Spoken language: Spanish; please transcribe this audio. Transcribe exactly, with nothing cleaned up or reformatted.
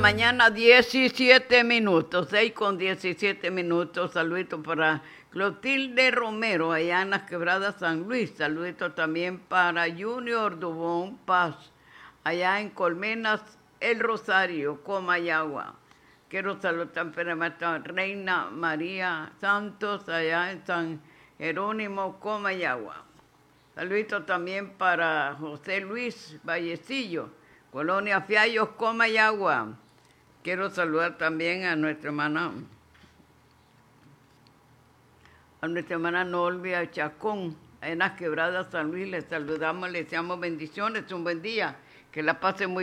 mañana, diecisiete minutos, seis con diecisiete minutos. Saludito para Clotilde Romero, allá en las Quebradas San Luis. Saludito también para Junior Dubón Paz, allá en Colmenas, El Rosario, Comayagua. Quiero saludar a Reina María Santos, allá en San Jerónimo, Comayagua. Saludito también para José Luis Vallecillo, Colonia Fiallos, Comayagua. Quiero saludar también a nuestra hermana, a nuestra hermana Norvia Chacón, en las Quebradas San Luis. Les saludamos, les deseamos bendiciones, un buen día, que la pasen muy